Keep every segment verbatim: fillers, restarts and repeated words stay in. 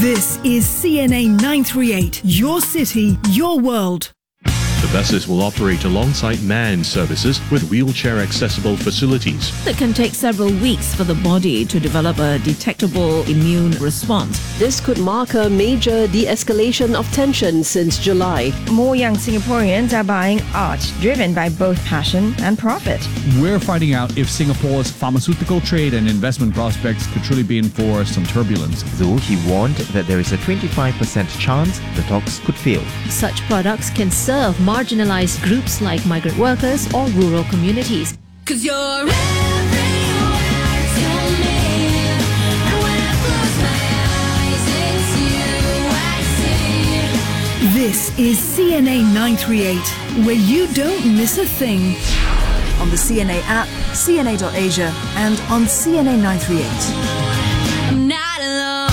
This is C N A nine three eight, your city, your world. The buses will operate alongside manned services with wheelchair-accessible facilities. It can take several weeks for the body to develop a detectable immune response. This could mark a major de-escalation of tension since July. More young Singaporeans are buying art, driven by both passion and profit. We're finding out if Singapore's pharmaceutical trade and investment prospects could truly be in for some turbulence. Though he warned that there is a twenty-five percent chance the talks could fail. Such products can serve marginalized groups like migrant workers or rural communities. 'Cause you're everywhere to me, and when I close my eyes, it's you I see. This is C N A nine three eight, where you don't miss a thing. On the C N A app, C N A dot Asia, and on C N A nine three eight. I'm not alone.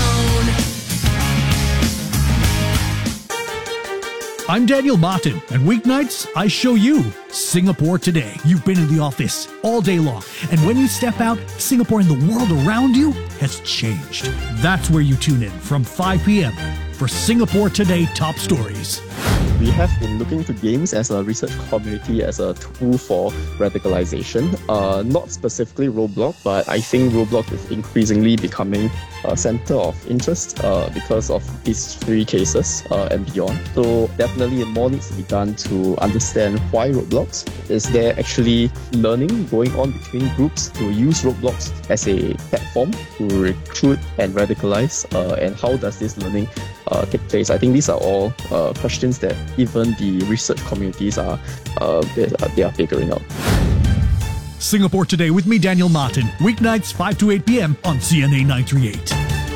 I'm Daniel Martin, and weeknights, I show you Singapore Today. You've been in the office all day long, and when you step out, Singapore and the world around you has changed. That's where you tune in from five p.m. for Singapore Today Top Stories. We have been looking to games as a research community as a tool for radicalization. Uh, not specifically Roblox, but I think Roblox is increasingly becoming a center of interest uh, because of these three cases uh, and beyond. So definitely more needs to be done to understand why Roblox. Is there actually learning going on between groups to use Roblox as a platform to recruit and radicalize? Uh, and how does this learning uh, take place? I think these are all uh, questions that even the research communities are uh, they, they are figuring out. Singapore Today with me, Daniel Martin. Weeknights, five to eight p.m. on C N A nine three eight.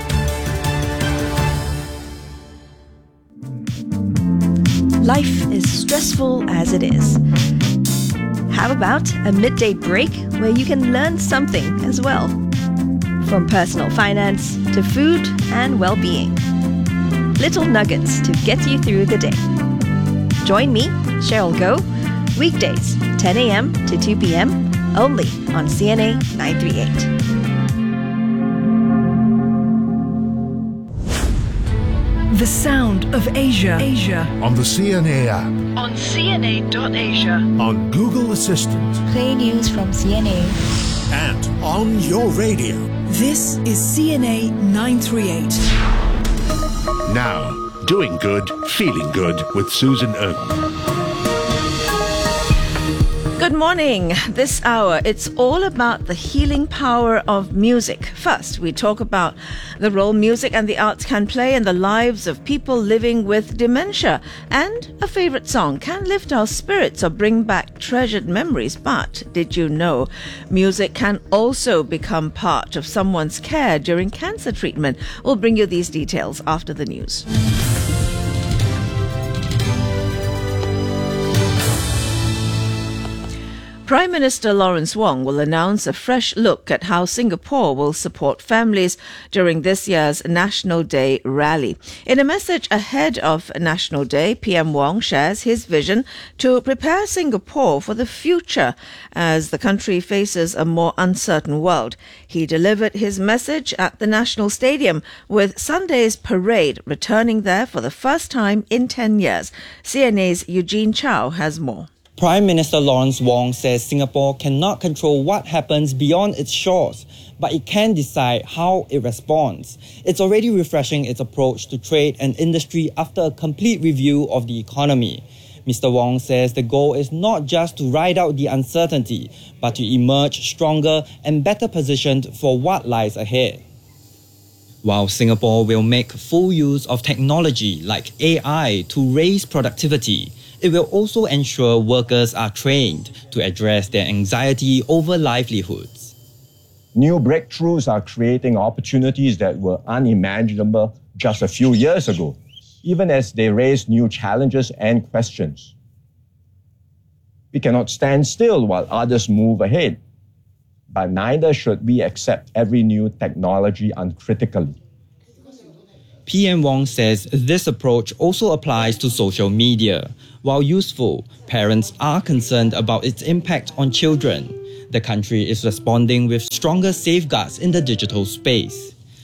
Life is stressful as it is. How about a midday break where you can learn something as well? From personal finance to food and well-being. Little nuggets to get you through the day. Join me, Cheryl Goh, weekdays, ten a.m. to two p.m. only on C N A nine three eight. The sound of Asia. Asia. On the C N A app. On C N A dot Asia. On Google Assistant. Play news from C N A. And on your radio. This is C N A nine three eight. Now, doing good, feeling good with Susan Ng. Good morning. This hour, it's all about the healing power of music. First, we talk about the role music and the arts can play in the lives of people living with dementia. And a favorite song can lift our spirits or bring back treasured memories. But did you know music can also become part of someone's care during cancer treatment? We'll bring you these details after the news. Prime Minister Lawrence Wong will announce a fresh look at how Singapore will support families during this year's National Day rally. In a message ahead of National Day, P M Wong shares his vision to prepare Singapore for the future as the country faces a more uncertain world. He delivered his message at the National Stadium, with Sunday's parade returning there for the first time in ten years. C N A's Eugene Chow has more. Prime Minister Lawrence Wong says Singapore cannot control what happens beyond its shores, but it can decide how it responds. It's already refreshing its approach to trade and industry after a complete review of the economy. Mister Wong says the goal is not just to ride out the uncertainty, but to emerge stronger and better positioned for what lies ahead. While Singapore will make full use of technology like A I to raise productivity, it will also ensure workers are trained to address their anxiety over livelihoods. New breakthroughs are creating opportunities that were unimaginable just a few years ago, even as they raise new challenges and questions. We cannot stand still while others move ahead, but neither should we accept every new technology uncritically. P M Wong says this approach also applies to social media. While useful, parents are concerned about its impact on children. The country is responding with stronger safeguards in the digital space.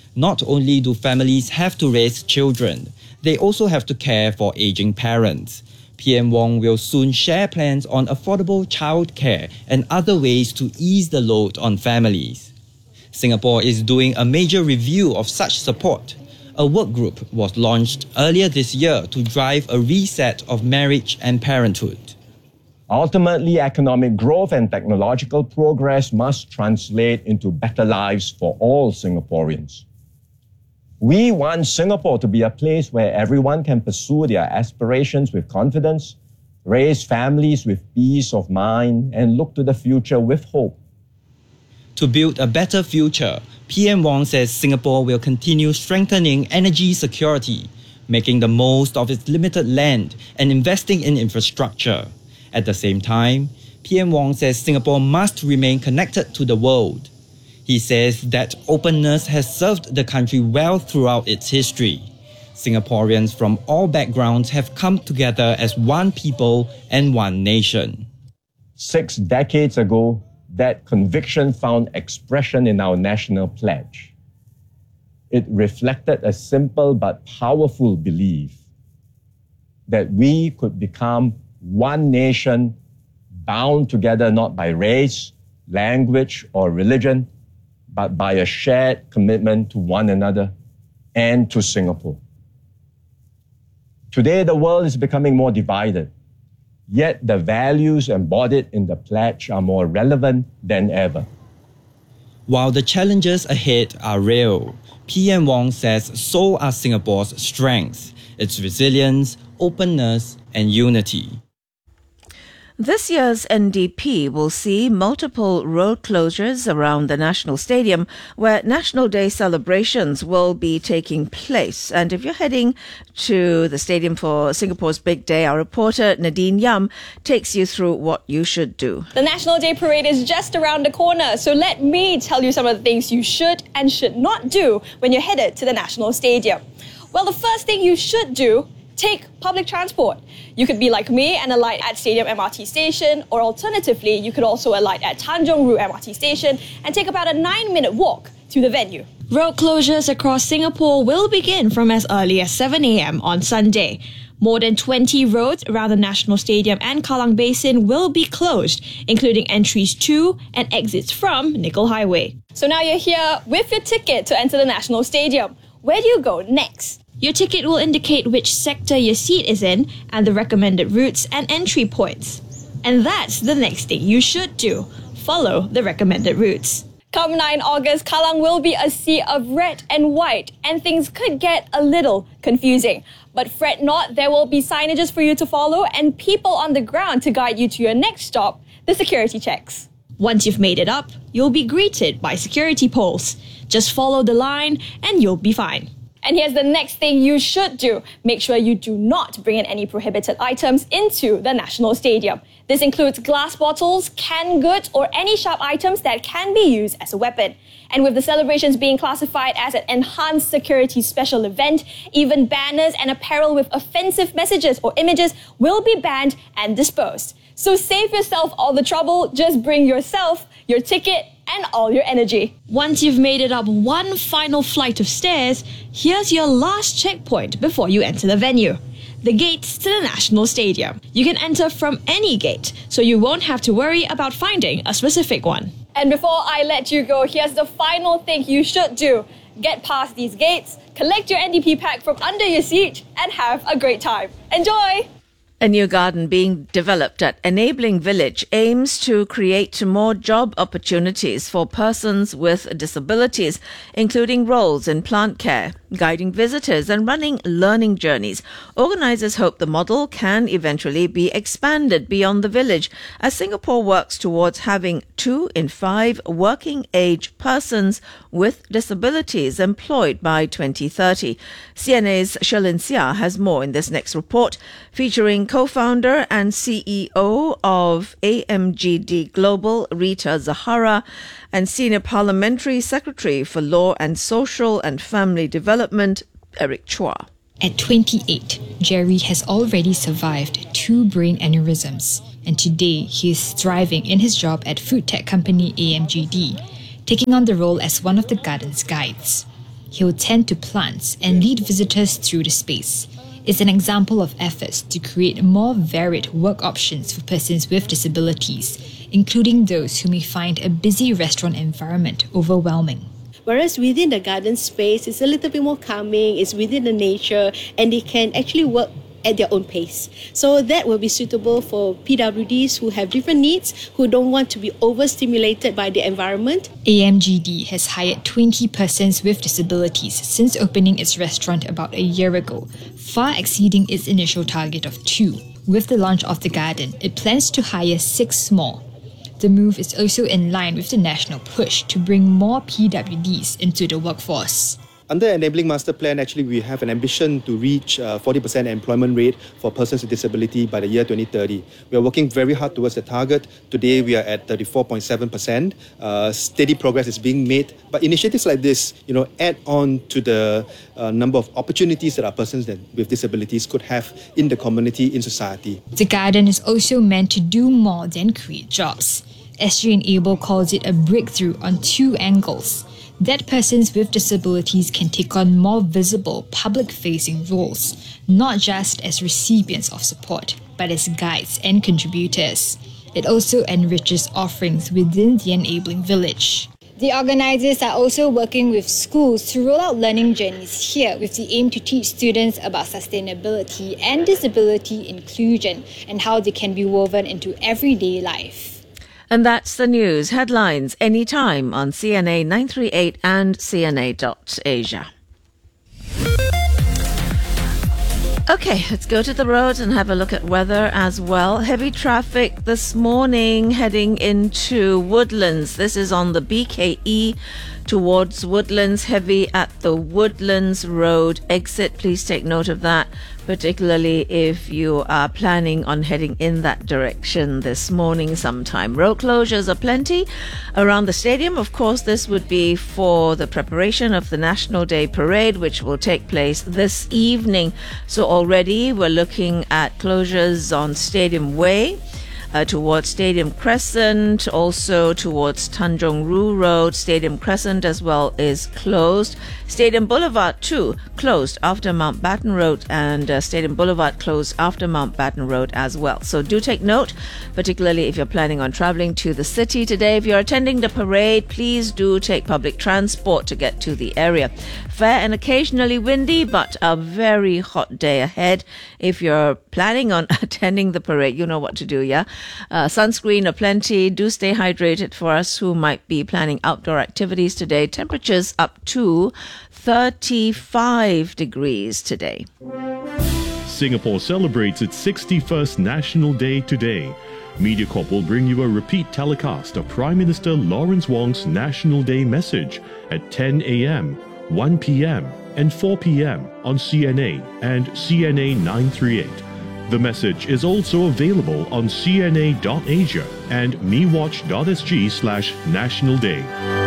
Not only do families have to raise children, they also have to care for aging parents. P M Wong will soon share plans on affordable childcare and other ways to ease the load on families. Singapore is doing a major review of such support. A work group was launched earlier this year to drive a reset of marriage and parenthood. Ultimately, economic growth and technological progress must translate into better lives for all Singaporeans. We want Singapore to be a place where everyone can pursue their aspirations with confidence, raise families with peace of mind, and look to the future with hope. To build a better future, P M Wong says Singapore will continue strengthening energy security, making the most of its limited land and investing in infrastructure. At the same time, P M Wong says Singapore must remain connected to the world. He says that openness has served the country well throughout its history. Singaporeans from all backgrounds have come together as one people and one nation. Six decades ago, that conviction found expression in our national pledge. It reflected a simple but powerful belief that we could become one nation bound together not by race, language, or religion, but by a shared commitment to one another and to Singapore. Today, the world is becoming more divided, yet the values embodied in the pledge are more relevant than ever. While the challenges ahead are real, P M Wong says so are Singapore's strengths, its resilience, openness, and unity. This year's N D P will see multiple road closures around the National Stadium where National Day celebrations will be taking place. And if you're heading to the stadium for Singapore's big day, our reporter Nadine Yam takes you through what you should do. The National Day Parade is just around the corner, so let me tell you some of the things you should and should not do when you're headed to the National Stadium. Well, the first thing you should do, take public transport. You could be like me and alight at Stadium M R T station, or alternatively, you could also alight at Tanjong Rhu M R T station and take about a nine-minute walk to the venue. Road closures across Singapore will begin from as early as seven a.m. on Sunday. More than twenty roads around the National Stadium and Kallang Basin will be closed, including entries to and exits from Nickel Highway. So now you're here with your ticket to enter the National Stadium. Where do you go next? Your ticket will indicate which sector your seat is in and the recommended routes and entry points. And that's the next thing you should do. Follow the recommended routes. Come nine August, Kallang will be a sea of red and white, and things could get a little confusing. But fret not, there will be signages for you to follow and people on the ground to guide you to your next stop, the security checks. Once you've made it up, you'll be greeted by security poles. Just follow the line and you'll be fine. And here's the next thing you should do. Make sure you do not bring in any prohibited items into the National Stadium. This includes glass bottles, canned goods, or any sharp items that can be used as a weapon. And with the celebrations being classified as an enhanced security special event, even banners and apparel with offensive messages or images will be banned and disposed. So save yourself all the trouble, just bring yourself, your ticket, and all your energy. Once you've made it up one final flight of stairs, here's your last checkpoint before you enter the venue. The gates to the National Stadium. You can enter from any gate, so you won't have to worry about finding a specific one. And before I let you go, here's the final thing you should do. Get past these gates, collect your N D P pack from under your seat, and have a great time. Enjoy! A new garden being developed at Enabling Village aims to create more job opportunities for persons with disabilities, including roles in plant care, guiding visitors and running learning journeys. Organisers hope the model can eventually be expanded beyond the village as Singapore works towards having two in five working-age persons with disabilities employed by twenty thirty. C N A's Sherlyn Sia has more in this next report, featuring co-founder and C E O of A M G D Global, Rita Zahara, and Senior Parliamentary Secretary for Law and Social and Family Development, Eric Chua. At twenty-eight, Jerry has already survived two brain aneurysms, and today he is thriving in his job at food tech company A M G D, taking on the role as one of the garden's guides. He'll tend to plants and lead visitors through the space. It's an example of efforts to create more varied work options for persons with disabilities, including those who may find a busy restaurant environment overwhelming. Whereas within the garden space, it's a little bit more calming, it's within the nature, and they can actually work at their own pace. So that will be suitable for P W Ds who have different needs, who don't want to be overstimulated by the environment. A M G D has hired twenty persons with disabilities since opening its restaurant about a year ago, far exceeding its initial target of two. With the launch of the garden, it plans to hire six more. The move is also in line with the national push to bring more P W Ds into the workforce. Under Enabling Master Plan, actually, we have an ambition to reach uh, forty percent employment rate for persons with disability by the year twenty thirty. We are working very hard towards the target. Today, we are at thirty-four point seven percent. Uh, steady progress is being made. But initiatives like this, you know, add on to the uh, number of opportunities that our persons that, with disabilities could have in the community, in society. The garden is also meant to do more than create jobs. S G Enable calls it a breakthrough on two angles. That persons with disabilities can take on more visible public-facing roles, not just as recipients of support, but as guides and contributors. It also enriches offerings within the enabling village. The organisers are also working with schools to roll out learning journeys here with the aim to teach students about sustainability and disability inclusion and how they can be woven into everyday life. And that's the news headlines anytime on C N A nine three eight and C N A dot Asia. Okay, let's go to the roads and have a look at weather as well. Heavy traffic this morning heading into Woodlands. This is on the B K E towards Woodlands. Heavy at the Woodlands Road exit. Please take note of that, particularly if you are planning on heading in that direction this morning sometime. Road closures are plenty around the stadium. Of course, this would be for the preparation of the National Day Parade, which will take place this evening. So already we're looking at closures on Stadium Way, Uh, towards Stadium Crescent, also towards Tanjong Rhu Road. Stadium Crescent as well is closed. Stadium Boulevard too closed after Mountbatten Road, and uh, Stadium Boulevard closed after Mountbatten Road as well. So do take note, particularly if you're planning on travelling to the city today. If you're attending the parade, please do take public transport to get to the area. Fair and occasionally windy, but a very hot day ahead. If you're planning on attending the parade, you know what to do, yeah? Uh, sunscreen aplenty. Do stay hydrated for us who might be planning outdoor activities today. Temperatures up to thirty-five degrees today. Singapore celebrates its sixty-first National Day today. MediaCorp will bring you a repeat telecast of Prime Minister Lawrence Wong's National Day message at ten a.m., one p.m. and four p.m. on C N A and C N A nine three eight. The message is also available on C N A dot Asia and mewatch dot S G slash National Day.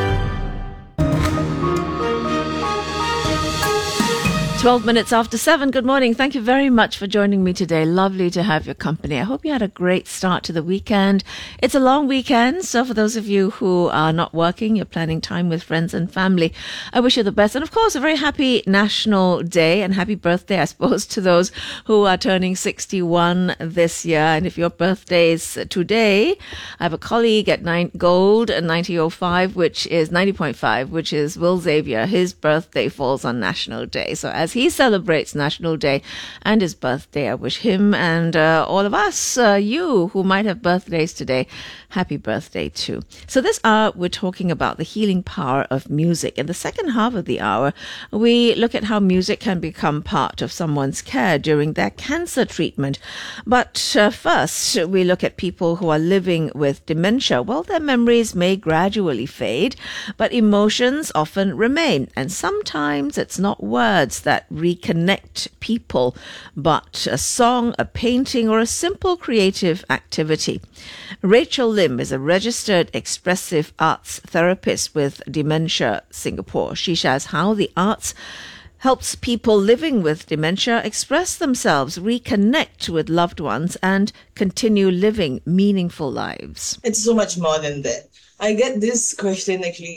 twelve minutes after seven. Good morning. Thank you very much for joining me today. Lovely to have your company. I hope you had a great start to the weekend. It's a long weekend, so for those of you who are not working, you're planning time with friends and family, I wish you the best. And of course, a very happy National Day and happy birthday, I suppose, to those who are turning sixty-one this year. And if your birthday is today, I have a colleague at nine Gold ninety oh five, which is ninety point five, which is Will Xavier. His birthday falls on National Day. So as he celebrates National Day and his birthday, I wish him and uh, all of us, uh, you who might have birthdays today, happy birthday too. So this hour, we're talking about the healing power of music. In the second half of the hour, we look at how music can become part of someone's care during their cancer treatment. But uh, first, we look at people who are living with dementia. Well, their memories may gradually fade, but emotions often remain. And sometimes it's not words that reconnect people, but a song, a painting, or a simple creative activity. Rachel Lim is a registered expressive arts therapist with Dementia Singapore. She shares how the arts helps people living with dementia express themselves, reconnect with loved ones, and continue living meaningful lives. It's so much more than that. I get this question actually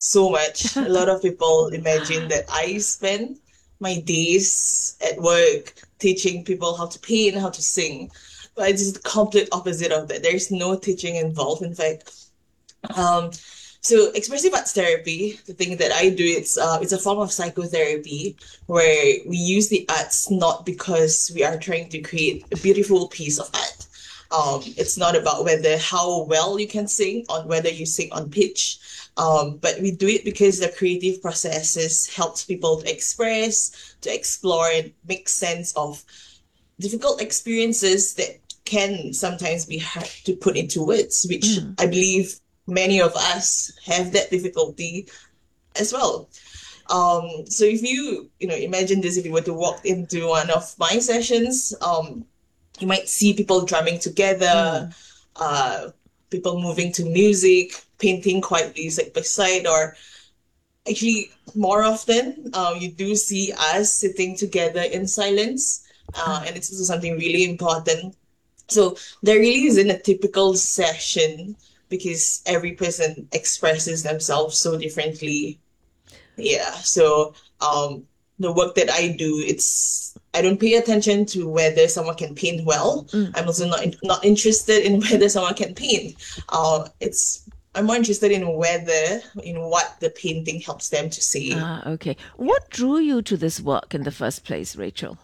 so much. A lot of people imagine that I spend my days at work teaching people how to paint, how to sing. But it's the complete opposite of that. There's no teaching involved. In fact, um, so expressive arts therapy, the thing that I do, it's uh, it's a form of psychotherapy where we use the arts not because we are trying to create a beautiful piece of art. Um, it's not about whether how well you can sing or whether you sing on pitch, um, but we do it because the creative processes helps people to express, to explore, and make sense of difficult experiences that can sometimes be hard to put into words, which Mm. I believe many of us have that difficulty as well. Um, so if you, you know, imagine this, if you were to walk into one of my sessions, um, you might see people drumming together, uh, people moving to music, painting quietly side by side, or actually more often, uh, you do see us sitting together in silence, uh, and it's also something really important. So there really isn't a typical session because every person expresses themselves so differently. Yeah, so um, the work that I do, it's I don't pay attention to whether someone can paint well. I'm also not in- not interested in whether someone can paint. Uh, it's I'm more interested in whether in what the painting helps them to say. Ah, okay. What drew you to this work in the first place, Rachel?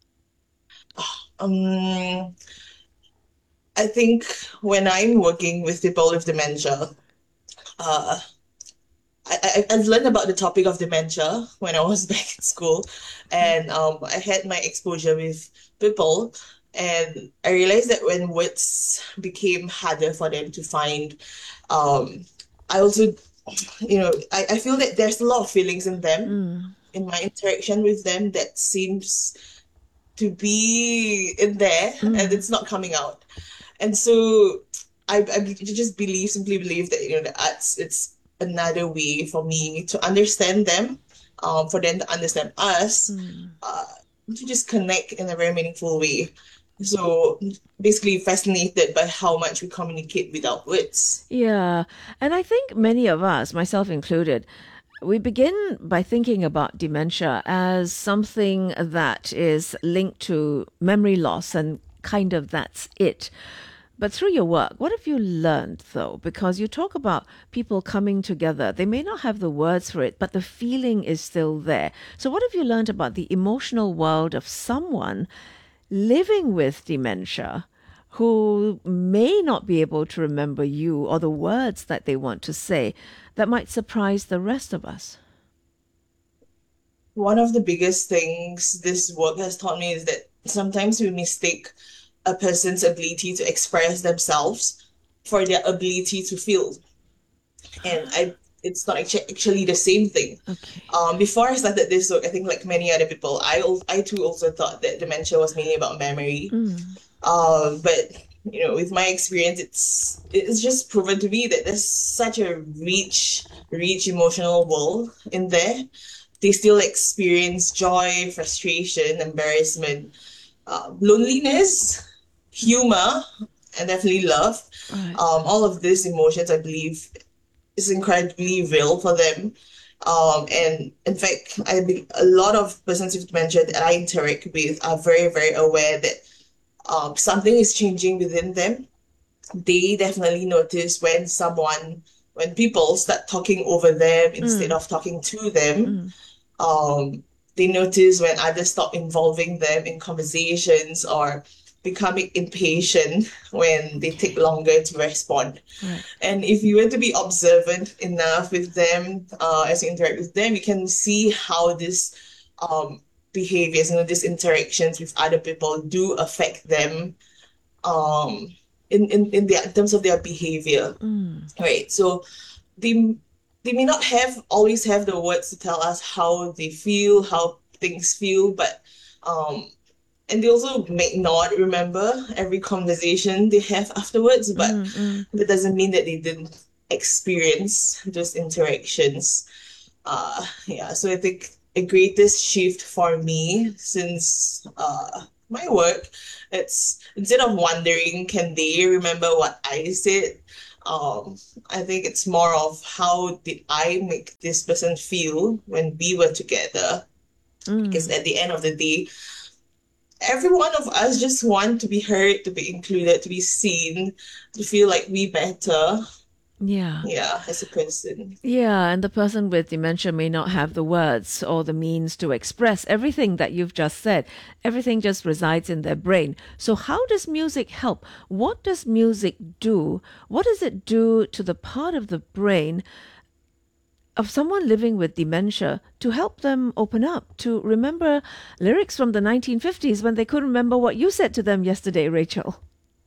Um, I think when I'm working with people with dementia, uh, I, I, I've learned about the topic of dementia when I was back in school, and um, I had my exposure with people, and I realized that when words became harder for them to find, um, I also, you know, I, I feel that there's a lot of feelings in them, in my interaction with them, that seems to be in there, and it's not coming out. And so I, I be- just believe, simply believe that, you know, the arts, it's another way for me to understand them, um, for them to understand us, uh, to just connect in a very meaningful way. So basically fascinated by how much we communicate without words. Yeah, and I think many of us, myself included, we begin by thinking about dementia as something that is linked to memory loss and kind of that's it. But through your work, what have you learned though? Because you talk about people coming together. They may not have the words for it, but the feeling is still there. So what have you learned about the emotional world of someone living with dementia who may not be able to remember you or the words that they want to say that might surprise the rest of us? One of the biggest things this work has taught me is that sometimes we mistake a person's ability to express themselves for their ability to feel. And I, it's not actu- actually the same thing. Okay. Um, before I started this work, I think like many other people, I, al- I too also thought that dementia was mainly about memory. Um, but you know, with my experience, it's it's just proven to me that there's such a rich, rich emotional world in there. They still experience joy, frustration, embarrassment, uh, loneliness, humor, and definitely love. Um, all of these emotions, I believe, is incredibly real for them. Um, and in fact, I be, a lot of persons with dementia that I interact with are very, very aware that um, something is changing within them. They definitely notice when someone, when people start talking over them instead of talking to them. Um, they notice when others stop involving them in conversations or becoming impatient when they take longer to respond. Right. And if you were to be observant enough with them, uh, as you interact with them, you can see how this um, behaviors, you know, these interactions with other people do affect them um, in, in, in, their, in terms of their behavior. Right. So they they may not have always have the words to tell us how they feel, how things feel, but um, and they also may not remember every conversation they have afterwards, but that doesn't mean that they didn't experience those interactions. Uh, yeah, so I think the greatest shift for me since uh, my work, it's instead of wondering, can they remember what I said? Um, I think it's more of how did I make this person feel when we were together? Because at the end of the day, every one of us just want to be heard, to be included, to be seen, to feel like we matter. Yeah. Yeah, as a person. Yeah, and the person with dementia may not have the words or the means to express everything that you've just said. Everything just resides in their brain. So how does music help? What does music do? What does it do to the part of the brain of someone living with dementia to help them open up, to remember lyrics from the nineteen fifties when they couldn't remember what you said to them yesterday, Rachel?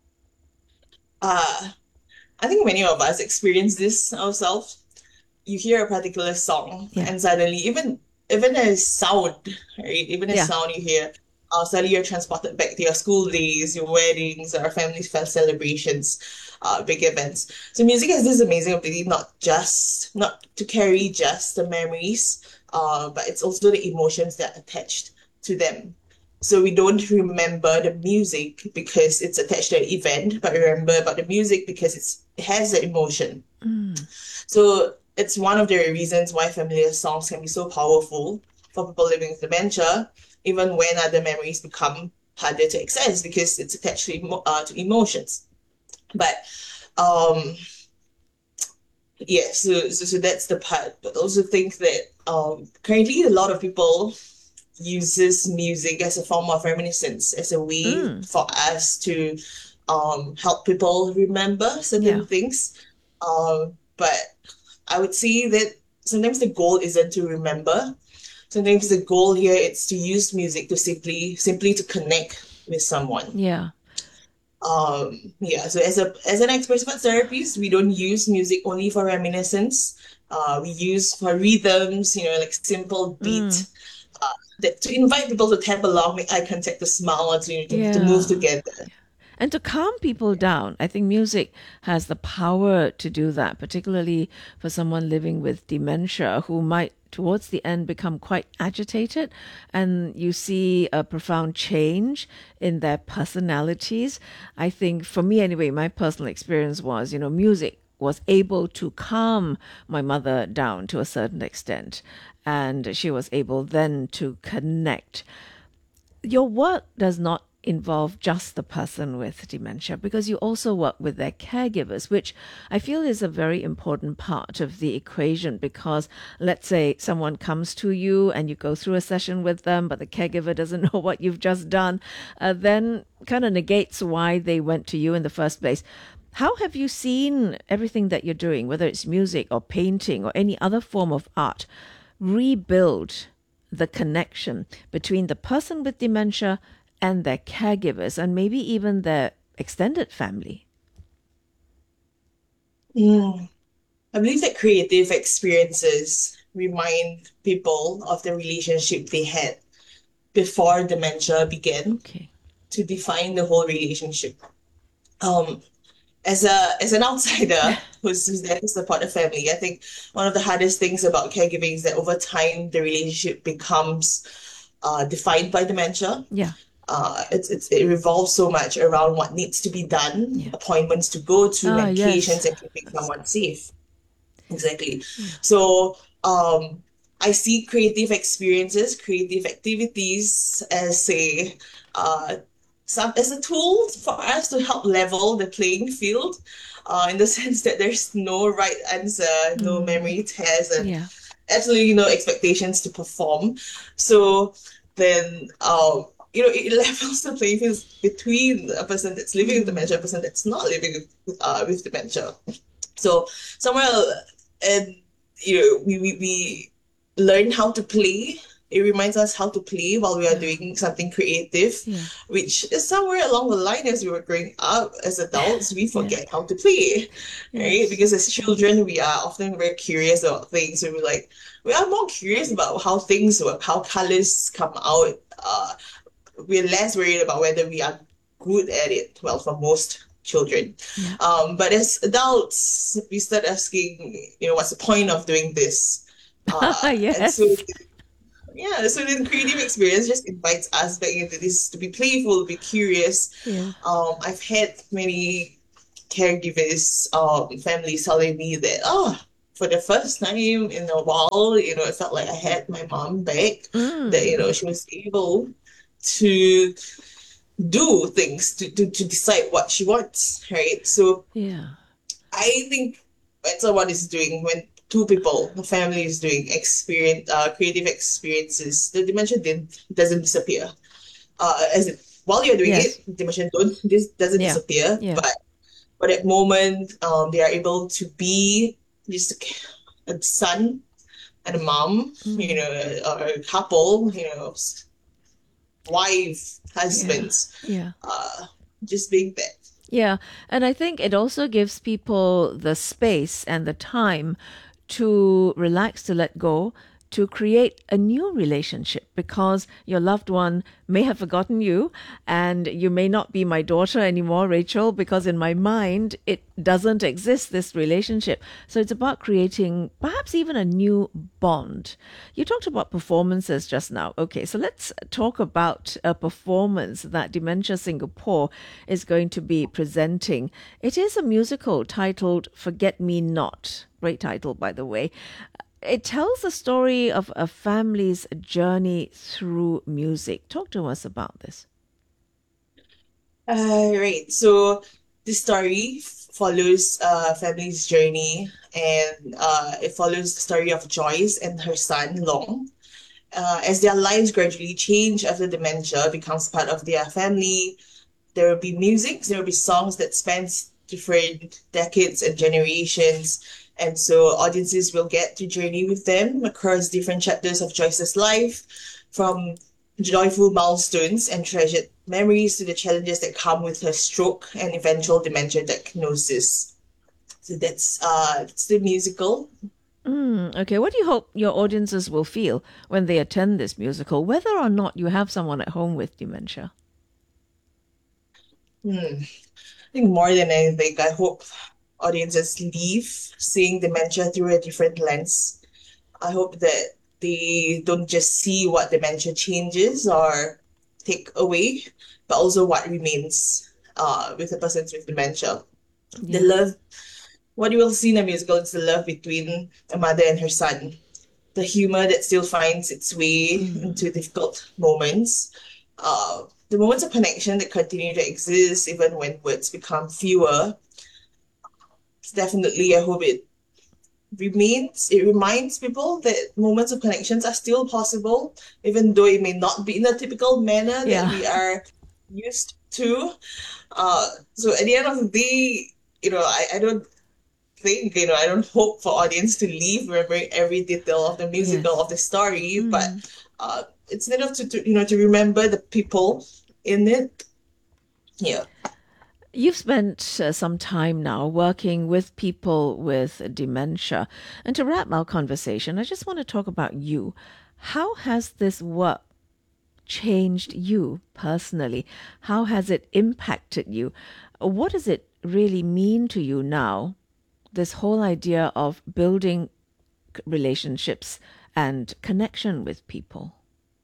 Uh, I think many of us experience this ourselves. You hear a particular song, Yeah. and suddenly, even even a sound, right? Even a Yeah. sound you hear, uh, suddenly you're transported back to your school days, your weddings, or family fest celebrations, uh, big events. So music has this amazing ability not just not to carry just the memories, uh, but it's also the emotions that are attached to them. So we don't remember the music because it's attached to an event, but we remember about the music because it's, it has the emotion. So it's one of the reasons why familiar songs can be so powerful for people living with dementia, even when other memories become harder to access because it's attached to, emo- uh, to emotions. But um, yeah, so, so so that's the part. But also think that um, currently a lot of people uses music as a form of reminiscence, as a way Mm. for us to um, help people remember certain Yeah. things. Um, but I would say that sometimes the goal isn't to remember. Sometimes the goal here is to use music to simply simply to connect with someone. Yeah. Um, yeah, so as a as an expert therapist, we don't use music only for reminiscence. Uh, we use for rhythms, you know, like simple beat, uh, that to invite people to tap along, make eye contact, to smile, or to, to, to move Yeah. together. And to calm people down. I think music has the power to do that, particularly for someone living with dementia who might, towards the end, become quite agitated. And you see a profound change in their personalities. I think, for me anyway, my personal experience was, you know, music was able to calm my mother down to a certain extent. And she was able then to connect. Your work does not involve just the person with dementia because you also work with their caregivers, which I feel is a very important part of the equation because let's say someone comes to you and you go through a session with them, but the caregiver doesn't know what you've just done, uh, then kind of negates why they went to you in the first place. How have you seen everything that you're doing, whether it's music or painting or any other form of art, rebuild the connection between the person with dementia and their caregivers and maybe even their extended family? Mm. I believe that creative experiences remind people of the relationship they had before dementia began to define the whole relationship. Um, as a as an outsider who's, who's there to support the family, I think one of the hardest things about caregiving is that over time the relationship becomes uh, defined by dementia. Yeah. Uh, it's, it's it revolves so much around what needs to be done, appointments to go to, Ah, medications, yes. and keeping someone safe. Exactly. So um, I see creative experiences, creative activities as a uh, some as a tool for us to help level the playing field, uh, in the sense that there's no right answer, no memory test, and Yeah. absolutely no expectations to perform. So then, um, you know, it levels the playing field between a person that's living with dementia, and a person that's not living with, uh, with dementia. So somewhere, and you know, we, we we learn how to play. It reminds us how to play while we are doing something creative, which is somewhere along the line as we were growing up as adults, we forget how to play, right? Because as children, we are often very curious about things. So we're like, we are more curious about how things work, how colors come out. Uh, we're less worried about whether we are good at it. Well, for most children. Um, but as adults, we start asking, you know, what's the point of doing this? Uh, And Yes. so, yeah, so the creative experience just invites us back into this to be playful, to be curious. Yeah. Um, I've had many caregivers, um, families telling me that, oh, for the first time in a while, you know, it felt like I had my mom back, Mm. that, you know, she was able to do things, to, to, to decide what she wants, right? So Yeah. I think when someone is doing, when two people, the family is doing experience, uh, creative experiences, the dementia didn't, doesn't disappear. Uh, as in, while you're doing Yes. it, dementia don't, this doesn't Yeah. disappear, Yeah. but for that moment, um, they are able to be just a, a son and a mom, you know, or a couple, you know, s- wife, husbands, Yeah. uh, just being there. Yeah, and I think it also gives people the space and the time to relax, to let go, to create a new relationship, because your loved one may have forgotten you and you may not be my daughter anymore, Rachel, because in my mind it doesn't exist, this relationship. So it's about creating perhaps even a new bond. You talked about performances just now. Okay, so let's talk about a performance that Dementia Singapore is going to be presenting. It is a musical titled Forget Me Not. Great title, by the way. It tells the story of a family's journey through music. Talk to us about this. Uh, right. So the story follows a family's journey, and uh, it follows the story of Joyce and her son Long. Uh, as their lives gradually change after dementia becomes part of their family, there will be music, there will be songs that spans different decades and generations. And so audiences will get to journey with them across different chapters of Joyce's life, from joyful milestones and treasured memories to the challenges that come with her stroke and eventual dementia diagnosis. So that's uh, it's the musical. Mm, okay, what do you hope your audiences will feel when they attend this musical, whether or not you have someone at home with dementia? Hmm. I think more than anything, I hope audiences leave seeing dementia through a different lens. I hope that they don't just see what dementia changes or take away, but also what remains uh, with the persons with dementia. The love, what you will see in the musical is the love between a mother and her son. The humor that still finds its way into difficult moments. Uh, the moments of connection that continue to exist even when words become fewer. Definitely, I hope it remains, it reminds people that moments of connections are still possible, even though it may not be in a typical manner that Yeah. we are used to. Uh, so at the end of the day, you know, I, I don't think, you know, I don't hope for audience to leave remembering every detail of the musical, Yes. of the story, but uh, it's enough to, to, you know, to remember the people in it. Yeah. You've spent uh, some time now working with people with dementia. And to wrap our conversation, I just want to talk about you. How has this work changed you personally? How has it impacted you? What does it really mean to you now, this whole idea of building c- relationships and connection with people?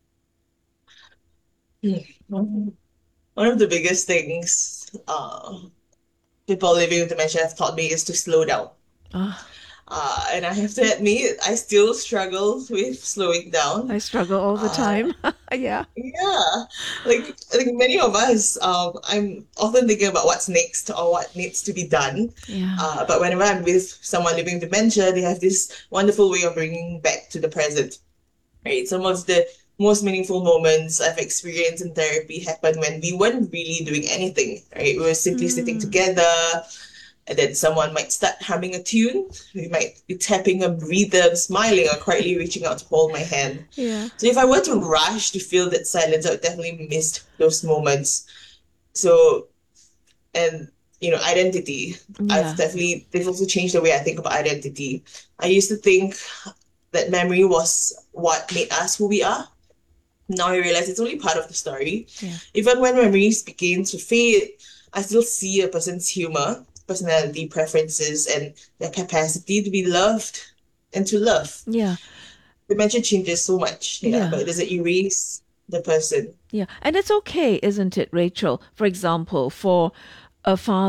One of the biggest things uh, people living with dementia have taught me is to slow down. Ah, Uh, and I have to admit, I still struggle with slowing down. I struggle all the time. Yeah. Yeah, like like many of us, um, I'm often thinking about what's next or what needs to be done. Yeah. Uh, but whenever I'm with someone living with dementia, they have this wonderful way of bringing back to the present. Right, some of the most meaningful moments I've experienced in therapy happened when we weren't really doing anything. Right, we were simply sitting together. And then someone might start humming a tune. We might be tapping a rhythm, smiling, or quietly reaching out to hold my hand. Yeah. So if I were to rush to feel that silence, I would definitely miss those moments. So, and you know, identity. Yeah. I've definitely, they've also changed the way I think about identity. I used to think that memory was what made us who we are. Now I realize it's only part of the story. Yeah. Even when memories begin to fade, I still see a person's humor, personality, preferences, and their capacity to be loved and to love. Yeah. Dementia changes so much, yeah, Yeah. but it doesn't erase the person. Yeah, and it's okay, isn't it, Rachel? For example, for a father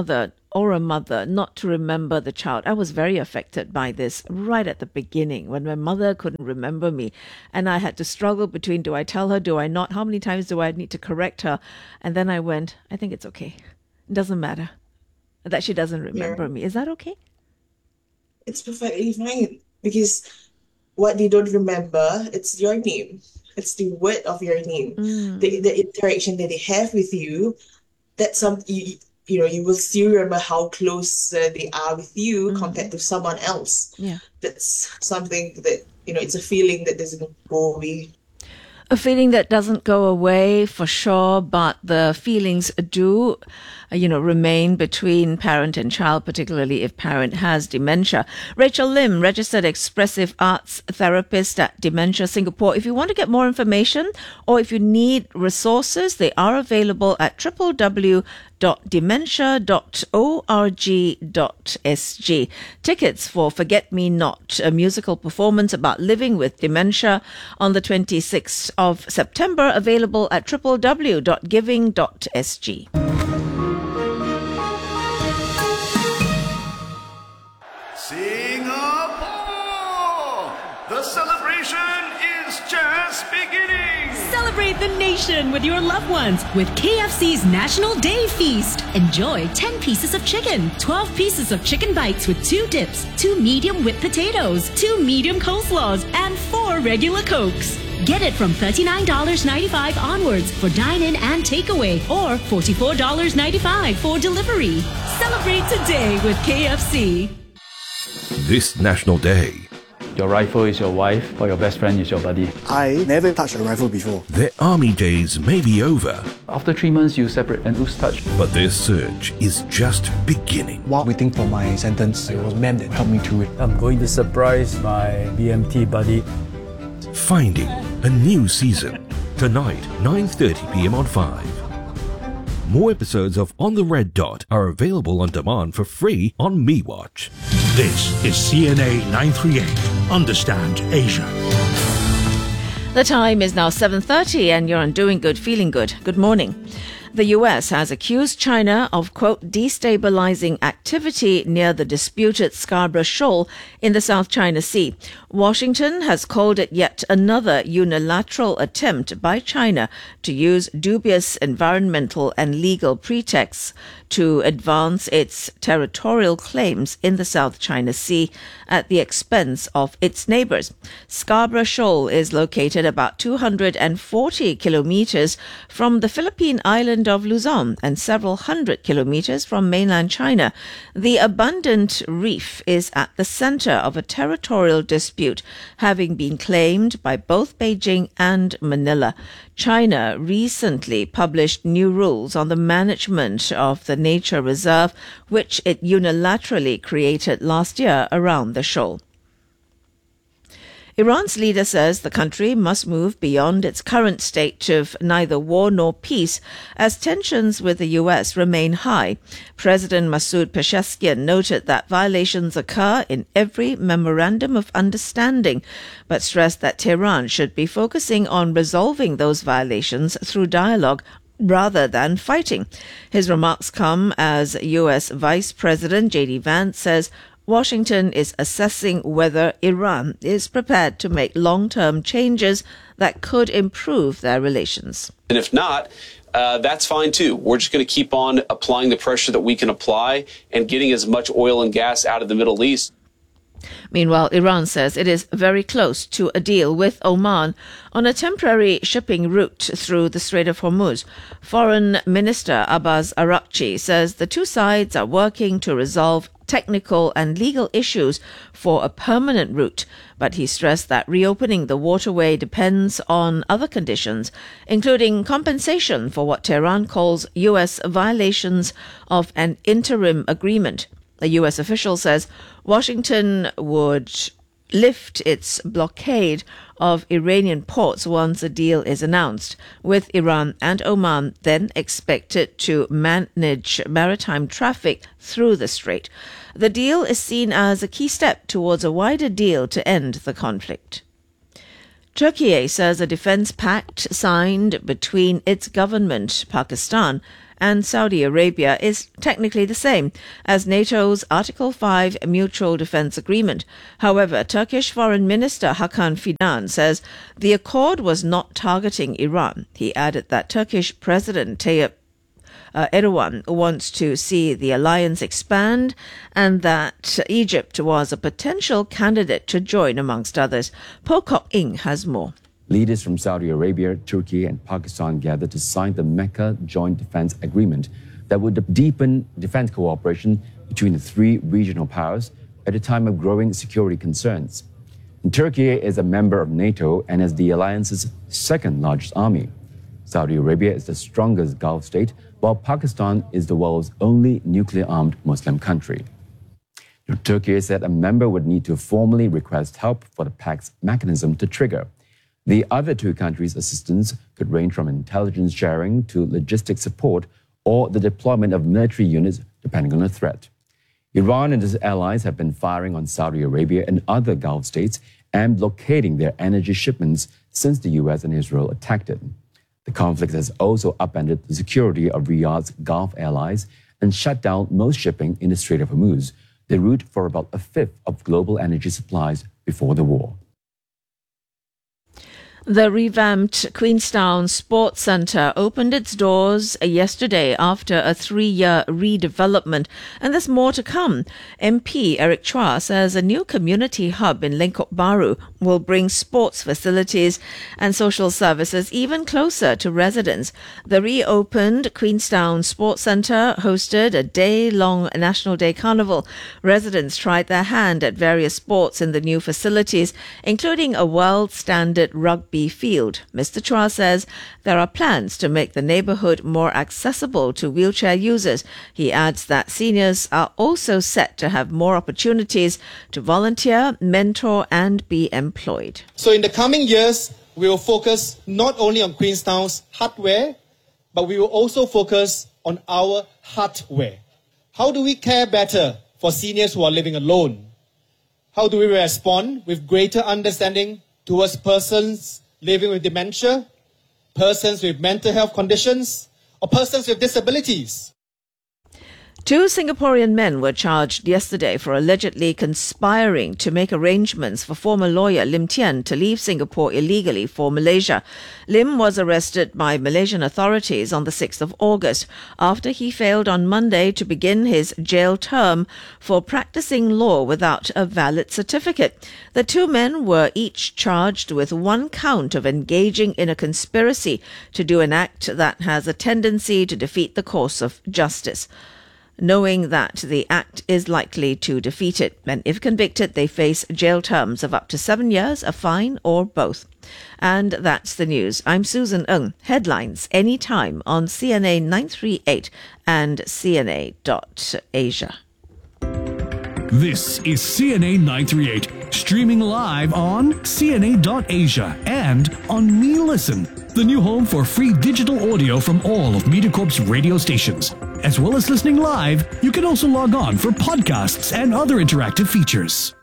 or a mother not to remember the child. I was very affected by this right at the beginning when my mother couldn't remember me and I had to struggle between do I tell her, do I not, how many times do I need to correct her? And then I went, I think it's okay. It doesn't matter that she doesn't remember Yeah. me. Is that okay? It's perfectly fine because what they don't remember, it's your name. It's the word of your name. The the interaction that they have with you, that's some you, you know, you will still remember how close uh, they are with you compared to someone else. Yeah. That's something that, you know, it's a feeling that doesn't go away. A feeling that doesn't go away for sure, but the feelings do, uh, you know, remain between parent and child, particularly if parent has dementia. Rachel Lim, registered expressive arts therapist at Dementia Singapore. If you want to get more information or if you need resources, they are available at w w w dot dementia dot org dot s g. Tickets for Forget Me Not, a musical performance about living with dementia on the twenty-sixth of September, available at w w w dot giving dot s g. Singapore! The celebration is just beginning! Celebrate the nation with your loved ones with K F C's National Day Feast. Enjoy ten pieces of chicken, twelve pieces of chicken bites with two dips, two medium whipped potatoes, two medium coleslaws, and four regular Cokes. Get it from thirty-nine dollars and ninety-five cents onwards for dine-in and takeaway, or forty-four dollars and ninety-five cents for delivery. Celebrate today with K F C. This National Day, Your rifle is your wife, or your best friend is your buddy. I never touched a rifle before. their army days may be over, After three months, you separate and lose touch. but their search is just beginning. While waiting for my sentence, it was Mem that helped me through it. I'm going to surprise my B M T buddy. Finding a new season, tonight, nine thirty p m on five. More episodes of On the Red Dot are available on demand for free on MeWatch. This is C N A nine thirty-eight. Understand Asia. The time is now seven thirty and you're on Doing Good, Feeling Good. Good morning. The U S has accused China of, quote, destabilizing activity near the disputed Scarborough Shoal in the South China Sea. Washington has called it yet another unilateral attempt by China to use dubious environmental and legal pretexts to advance its territorial claims in the South China Sea at the expense of its neighbors. Scarborough Shoal is located about two hundred forty kilometers from the Philippine island of Luzon and several hundred kilometers from mainland China. The abundant reef is at the center of a territorial dispute, having been claimed by both Beijing and Manila. China recently published new rules on the management of the nature reserve, which it unilaterally created last year around the shoal. Iran's leader says the country must move beyond its current state of neither war nor peace as tensions with the U S remain high. President Masoud Pezeshkian noted that violations occur in every memorandum of understanding, but stressed that Tehran should be focusing on resolving those violations through dialogue rather than fighting. His remarks come as U S Vice President J D Vance says Washington is assessing whether Iran is prepared to make long-term changes that could improve their relations. And if not, uh, that's fine too. We're just going to keep on applying the pressure that we can apply and getting as much oil and gas out of the Middle East. Meanwhile, Iran says it is very close to a deal with Oman on a temporary shipping route through the Strait of Hormuz. Foreign Minister Abbas Araghchi says the two sides are working to resolve technical and legal issues for a permanent route, but he stressed that reopening the waterway depends on other conditions, including compensation for what Tehran calls U S violations of an interim agreement. A U S official says Washington would lift its blockade of Iranian ports once a deal is announced, with Iran and Oman then expected to manage maritime traffic through the strait. The deal is seen as a key step towards a wider deal to end the conflict. Turkey says a defense pact signed between its government, Pakistan, and Saudi Arabia is technically the same as NATO's Article five Mutual Defense Agreement. However, Turkish Foreign Minister Hakan Fidan says the accord was not targeting Iran. He added that Turkish President Tayyip Uh, Erdogan wants to see the alliance expand and that Egypt was a potential candidate to join, amongst others. Po Kok Ing has more. Leaders from Saudi Arabia, Turkey and Pakistan gathered to sign the Mecca Joint Defense Agreement that would deepen defense cooperation between the three regional powers at a time of growing security concerns. And Turkey is a member of NATO and is the alliance's second largest army. Saudi Arabia is the strongest Gulf state, while Pakistan is the world's only nuclear-armed Muslim country. Now, Turkey said a member would need to formally request help for the pact's mechanism to trigger. The other two countries' assistance could range from intelligence sharing to logistics support or the deployment of military units, depending on the threat. Iran and its allies have been firing on Saudi Arabia and other Gulf states and blockading their energy shipments since the U S and Israel attacked it. The conflict has also upended the security of Riyadh's Gulf allies and shut down most shipping in the Strait of Hormuz, the route for about a fifth of global energy supplies before the war. The revamped Queenstown Sports Centre opened its doors yesterday after a three-year redevelopment, and there's more to come. M P Eric Chua says a new community hub in Lengkok Bahru will bring sports facilities and social services even closer to residents. The reopened Queenstown Sports Centre hosted a day-long National Day Carnival. Residents tried their hand at various sports in the new facilities, including a world-standard rugby field. Mister Chua says there are plans to make the neighbourhood more accessible to wheelchair users. He adds that seniors are also set to have more opportunities to volunteer, mentor and be employed. So in the coming years, we will focus not only on Queenstown's hardware, but we will also focus on our hardware. How do we care better for seniors who are living alone? How do we respond with greater understanding towards persons living with dementia, persons with mental health conditions, or persons with disabilities? Two Singaporean men were charged yesterday for allegedly conspiring to make arrangements for former lawyer Lim Tian to leave Singapore illegally for Malaysia. Lim was arrested by Malaysian authorities on the sixth of August after he failed on Monday to begin his jail term for practicing law without a valid certificate. The two men were each charged with one count of engaging in a conspiracy to do an act that has a tendency to defeat the course of justice, knowing that the act is likely to defeat it. And if convicted, they face jail terms of up to seven years, a fine, or both. And that's the news. I'm Susan Ng. Headlines anytime on C N A nine three eight and C N A dot Asia. This is C N A nine three eight, streaming live on C N A dot Asia and on Me Listen, the new home for free digital audio from all of MediaCorp's radio stations. As well as listening live, you can also log on for podcasts and other interactive features.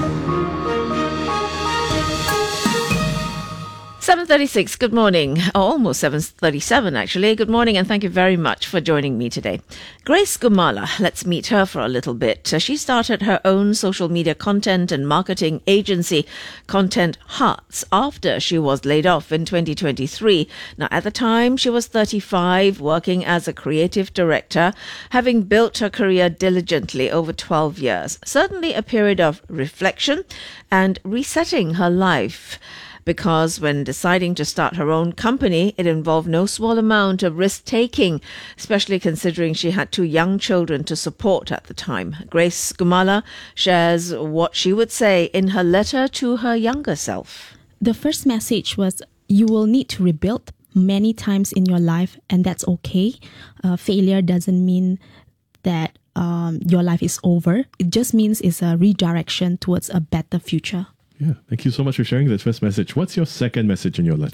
seven thirty-six, good morning. Oh, almost seven thirty-seven actually. Good morning and thank you very much for joining me today. Grace Gumala, let's meet her for a little bit. She started her own social media content and marketing agency, Content Hearts, after she was laid off in twenty twenty-three. Now, at the time, she was thirty-five, working as a creative director, having built her career diligently over twelve years. Certainly a period of reflection and resetting her life, because when deciding to start her own company, it involved no small amount of risk-taking, especially considering she had two young children to support at the time. Grace Gumala shares what she would say in her letter to her younger self. The first message was, you will need to rebuild many times in your life, and that's okay. Uh, failure doesn't mean that um, your life is over. It just means it's a redirection towards a better future. Yeah, thank you so much for sharing that first message. What's your second message in your letter?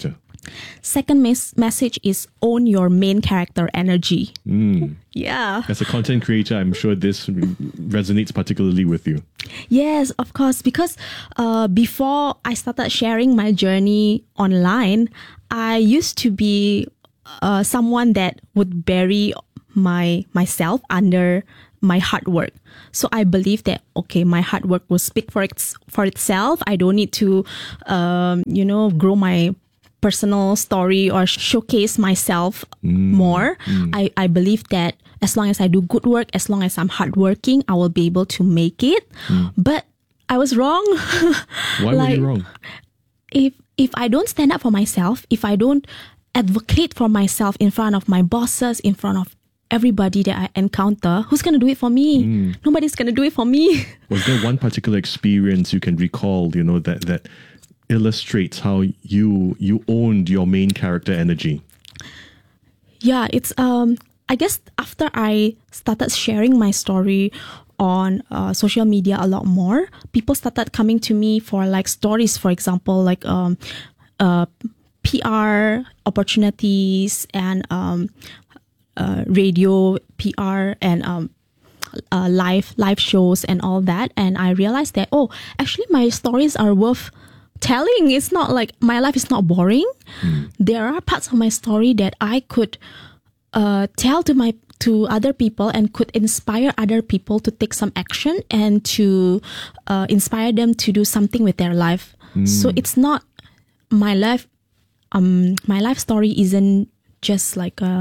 Second mes- message is own your main character energy. Mm. Yeah. As a content creator, I'm sure this resonates particularly with you. Yes, of course. Because uh, before I started sharing my journey online, I used to be uh, someone that would bury my myself under my hard work. So I believe that, okay, my hard work will speak for its, for itself. I don't need to, um, you know, grow my personal story or showcase myself Mm. more. Mm. I, I believe that as long as I do good work, as long as I'm hardworking, I will be able to make it. Mm. But I was wrong. Why were Like, you wrong? If if I don't stand up for myself, if I don't advocate for myself in front of my bosses, in front of everybody that I encounter, who's going to do it for me? Mm. Nobody's going to do it for me. Was there one particular experience you can recall, you know, that that illustrates how you you owned your main character energy? Yeah, it's um I guess after I started sharing my story on uh, social media a lot more, people started coming to me for like stories, for example, like um uh P R opportunities and um uh, radio P R and um uh, live live shows and all that. And I realized that, oh, actually my stories are worth telling. It's not like my life is not boring. There are parts of my story that I could uh, tell to my to other people and could inspire other people to take some action and to uh, inspire them to do something with their life. Mm. So it's not my life. Um, my life story isn't just like a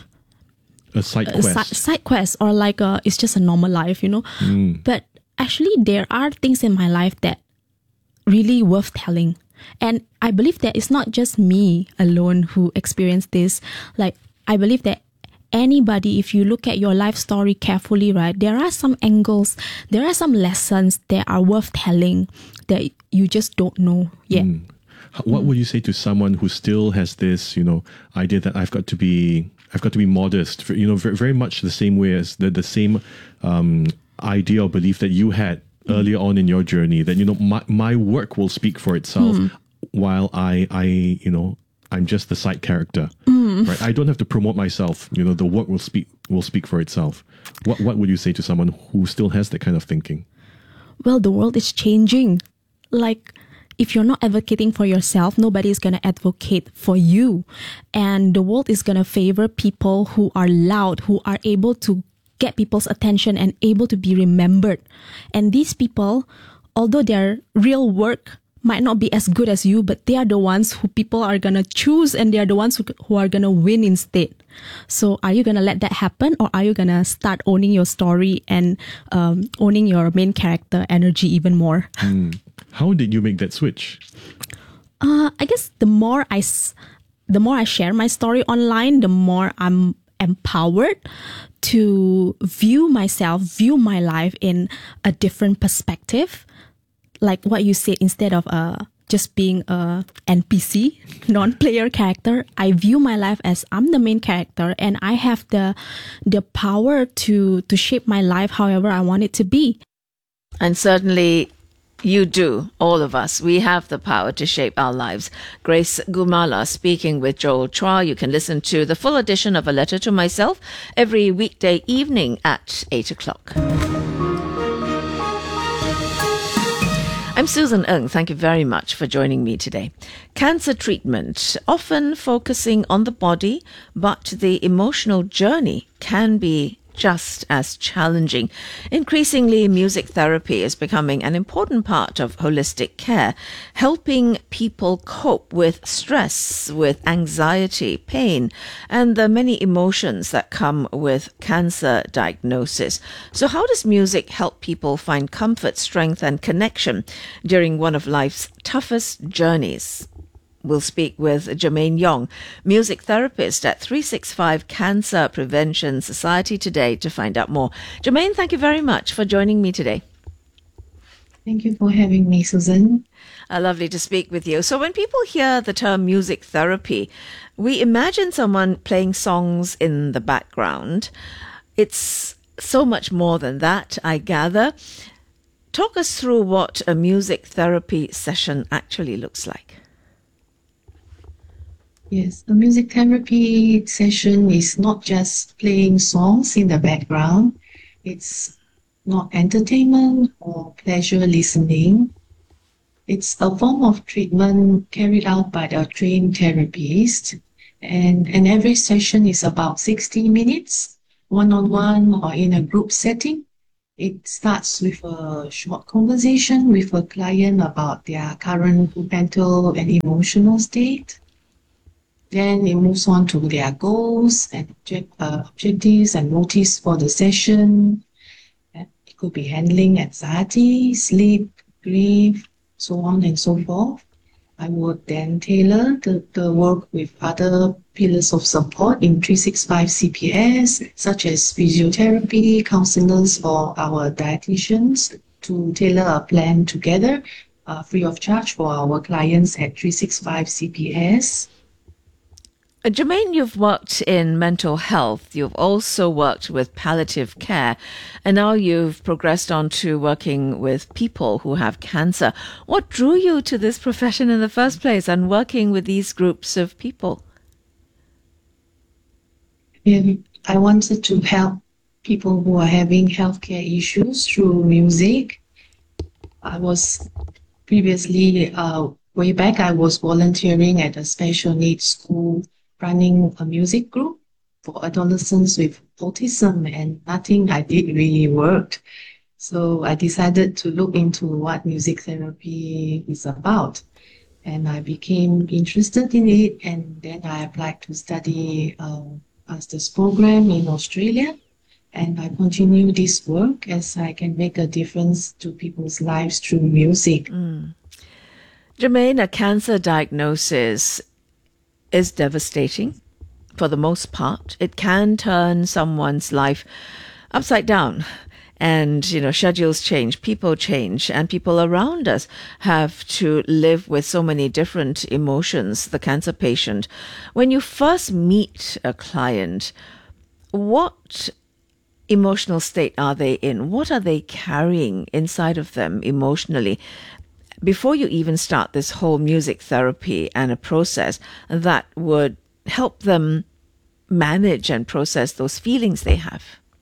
A side a quest. si- side quest or like a, it's just a normal life, you know. Mm. But actually, there are things in my life that really worth telling. And I believe that it's not just me alone who experienced this. Like, I believe that anybody, if you look at your life story carefully, right, there are some angles, there are some lessons that are worth telling that you just don't know yet. Mm. H- What would you say to someone who still has this, you know, idea that I've got to be, I've got to be modest, you know, very, very much the same way as the, the same um, idea or belief that you had earlier on in your journey, that, you know, my, my work will speak for itself Hmm. while I, I, you know, I'm just the side character, Mm. right? I don't have to promote myself. You know, the work will speak, will speak for itself. What, what would you say to someone who still has that kind of thinking? Well, the world is changing. Like, if you're not advocating for yourself, nobody is going to advocate for you. And the world is going to favor people who are loud, who are able to get people's attention and able to be remembered. And these people, although their real work might not be as good as you, but they are the ones who people are going to choose and they are the ones who, who are going to win instead. So are you going to let that happen, or are you going to start owning your story and um, owning your main character energy even more? Mm. How did you make that switch? Uh, I guess the more I, s- the more I share my story online, the more I'm empowered to view myself, view my life in a different perspective. Like what you said, instead of uh, just being a N P C, non-player character, I view my life as I'm the main character and I have the the power to to shape my life however I want it to be. And certainly you do, all of us. We have the power to shape our lives. Grace Gumala speaking with Joel Chua. You can listen to the full edition of A Letter to Myself every weekday evening at eight o'clock. I'm Susan Ng. Thank you very much for joining me today. Cancer treatment, often focusing on the body, but the emotional journey can be just as challenging. Increasingly, music therapy is becoming an important part of holistic care, helping people cope with stress, with anxiety, pain, and the many emotions that come with cancer diagnosis. So how does music help people find comfort, strength, and connection during one of life's toughest journeys? We'll speak with Jermaine Yong, music therapist at three sixty-five Cancer Prevention Society today, to find out more. Jermaine, thank you very much for joining me today. Thank you for having me, Susan. Uh, lovely to speak with you. So when people hear the term music therapy, we imagine someone playing songs in the background. It's so much more than that, I gather. Talk us through what a music therapy session actually looks like. Yes, the music therapy session is not just playing songs in the background. It's not entertainment or pleasure listening. It's a form of treatment carried out by the trained therapist. And, and every session is about sixty minutes, one-on-one or in a group setting. It starts with a short conversation with a client about their current mental and emotional state. Then it moves on to their goals and object, uh, objectives and motives for the session. And it could be handling anxiety, sleep, grief, so on and so forth. I would then tailor the, the work with other pillars of support in three sixty-five C P S, such as physiotherapy, counselors, or our dietitians, to tailor a plan together, uh, free of charge for our clients at three sixty-five C P S. Uh, Jermaine, you've worked in mental health. You've also worked with palliative care. And now you've progressed on to working with people who have cancer. What drew you to this profession in the first place and working with these groups of people? Um, I wanted to help people who are having healthcare issues through music. I was previously, uh, way back, I was volunteering at a special needs school, running a music group for adolescents with autism, and nothing I did really worked. So I decided to look into what music therapy is about. And I became interested in it, and then I applied to study a master's program in Australia. And I continue this work as I can make a difference to people's lives through music. Mm. Jermaine, a cancer diagnosis is devastating for the most part. It can turn someone's life upside down. And, you know, schedules change, people change, and people around us have to live with so many different emotions, the cancer patient. When you first meet a client, what emotional state are they in? What are they carrying inside of them emotionally? Before you even start this whole music therapy and a process that would help them manage and process those feelings they have.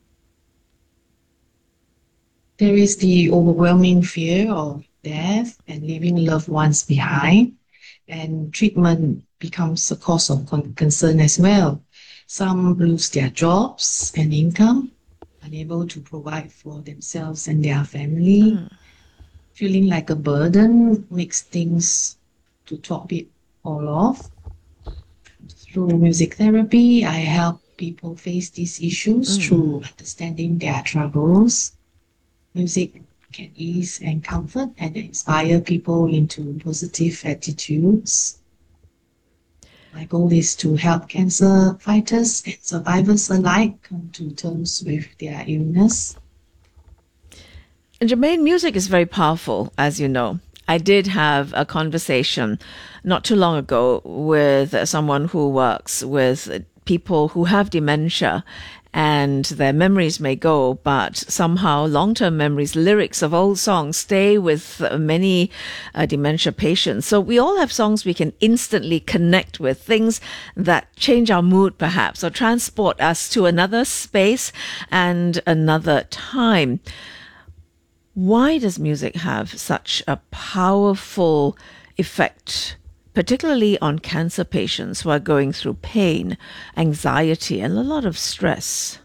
There is the overwhelming fear of death and leaving loved ones behind, and treatment becomes a cause of con- concern as well. Some lose their jobs and income, unable to provide for themselves and their family. Mm. Feeling like a burden makes things to top it all off. Through music therapy, I help people face these issues mm. through understanding their troubles. Music can ease and comfort and inspire people into positive attitudes. My goal is to help cancer fighters and survivors alike come to terms with their illness. And Jermaine, music is very powerful, as you know. I did have a conversation not too long ago with someone who works with people who have dementia, and their memories may go, but somehow long-term memories, lyrics of old songs stay with many uh, dementia patients. So we all have songs we can instantly connect with, things that change our mood perhaps, or transport us to another space and another time. Why does music have such a powerful effect, particularly on cancer patients who are going through pain, anxiety, and a lot of stress?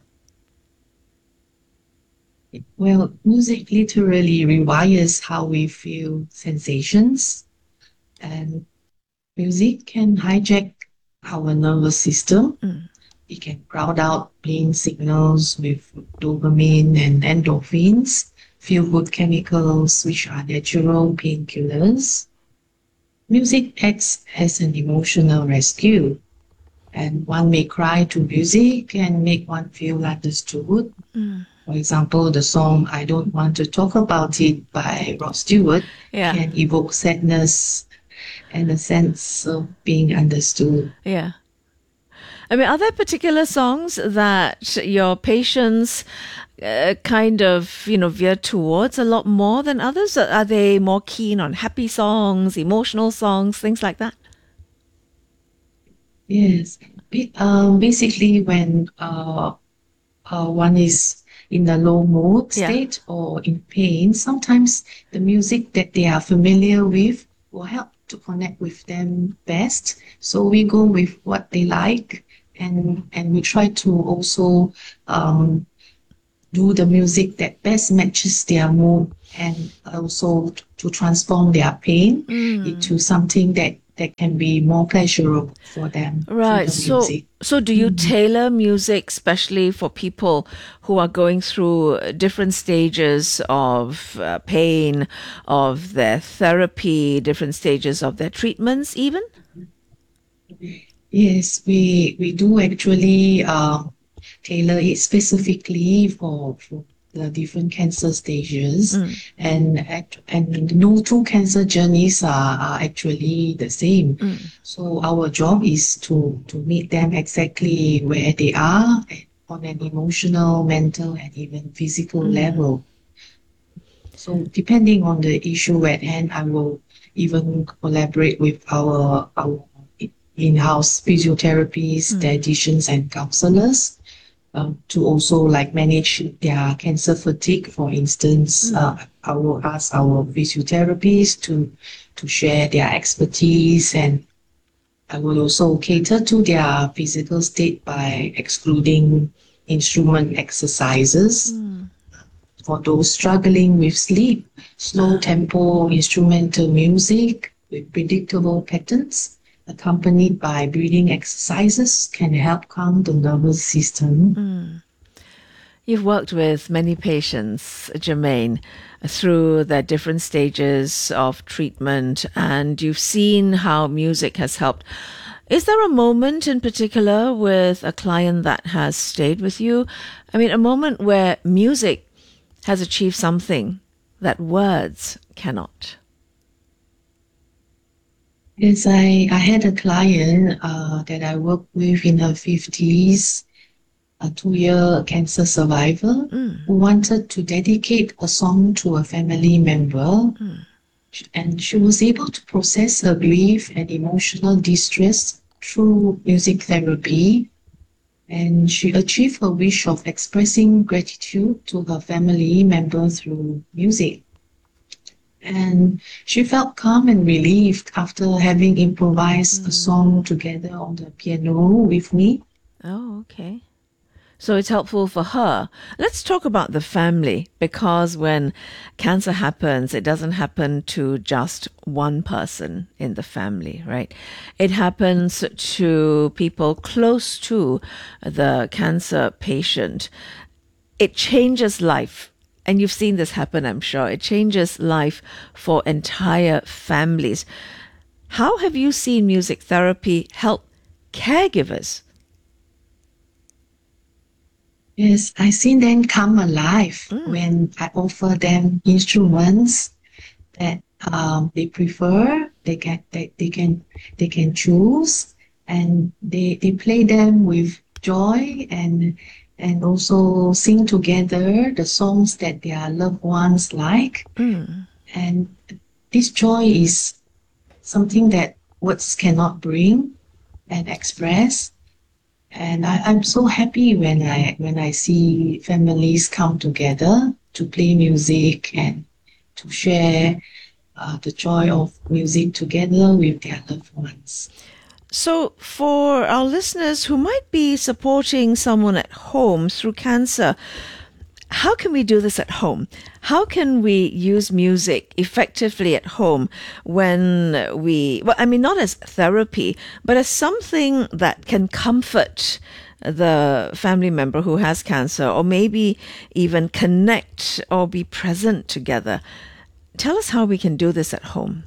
Well, music literally rewires how we feel sensations, and music can hijack our nervous system. Mm. It can crowd out pain signals with dopamine and endorphins, feel-good chemicals, which are natural painkillers. Music acts as an emotional rescue, and one may cry to music and make one feel understood. Mm. For example, the song I Don't Want to Talk About It by Rod Stewart yeah. can evoke sadness and a sense of being understood. Yeah. I mean, are there particular songs that your patients uh, kind of, you know, veer towards a lot more than others? Are they more keen on happy songs, emotional songs, things like that? Yes. Ba- Um, basically, when uh, uh, one is in a low mood Yeah. state or in pain, sometimes the music that they are familiar with will help to connect with them best. So we go with what they like, and and we try to also um, do the music that best matches their mood, and also t- to transform their pain into something that that can be more pleasurable for them through Right. the So, music. so do you tailor music especially for people who are going through different stages of uh, pain, of their therapy, different stages of their treatments, even? Yes, we we do actually uh, tailor it specifically for, for the different cancer stages, and act- and no two cancer journeys are, are actually the same. So our job is to to meet them exactly where they are on an emotional, mental, and even physical Mm. level. So depending on the issue at hand, I will even collaborate with our our in-house physiotherapists, dietitians, and counselors um, to also like manage their cancer fatigue. For instance, uh, I will ask our physiotherapists to to share their expertise, and I will also cater to their physical state by excluding instrument exercises. For those struggling with sleep, slow tempo instrumental music with predictable patterns, accompanied by breathing exercises, can help calm the nervous system. You've worked with many patients, Jermaine, through their different stages of treatment, and you've seen how music has helped. Is there a moment in particular with a client that has stayed with you? I mean, a moment where music has achieved something that words cannot. Yes, I, I had a client uh, that I worked with in her fifties, a two-year cancer survivor who wanted to dedicate a song to a family member. And she was able to process her grief and emotional distress through music therapy. And she achieved her wish of expressing gratitude to her family member through music. And she felt calm and relieved after having improvised a song together on the piano with me. Oh, okay. So it's helpful for her. Let's talk about the family, because when cancer happens, it doesn't happen to just one person in the family, right? It happens to people close to the cancer patient. It changes life. And you've seen this happen, I'm sure. It changes life for entire families. How have you seen music therapy help caregivers? Yes, I seen them come alive when I offer them instruments that um, they prefer. They can they, they can they can choose, and they they play them with joy, and and also sing together the songs that their loved ones like. And this joy is something that words cannot bring and express. And I, I'm so happy when I when I see families come together to play music and to share uh, the joy of music together with their loved ones. So, for our listeners who might be supporting someone at home through cancer, how can we do this at home? How can we use music effectively at home when we, well, I mean, not as therapy, but as something that can comfort the family member who has cancer, or maybe even connect or be present together? Tell us how we can do this at home.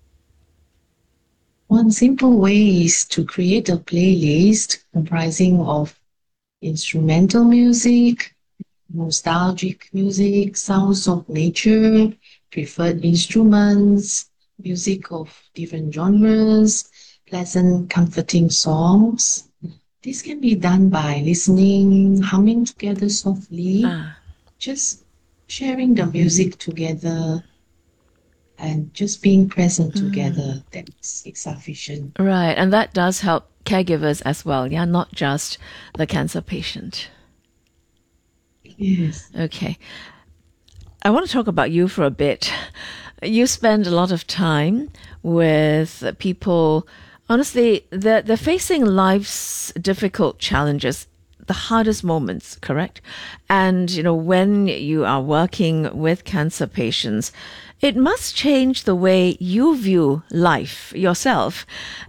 One simple way is to create a playlist comprising of instrumental music, nostalgic music, sounds of nature, preferred instruments, music of different genres, pleasant, comforting songs. This can be done by listening, humming together softly, just sharing the music together. and just being present together, that's sufficient. Right, and that does help caregivers as well, yeah, not just the cancer patient. Yes. Okay. I want to talk about you for a bit. You spend a lot of time with people. Honestly, they're, they're facing life's difficult challenges, the hardest moments, correct? And, you know, when you are working with cancer patients, it must change the way you view life yourself.